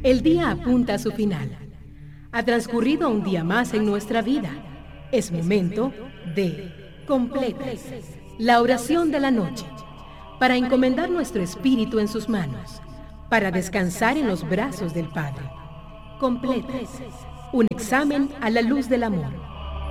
El día apunta a su final. Ha transcurrido un día más en nuestra vida. Es momento de completes la oración de la noche, para encomendar nuestro espíritu en sus manos, para descansar en los brazos del Padre. Completes un examen a la luz del amor.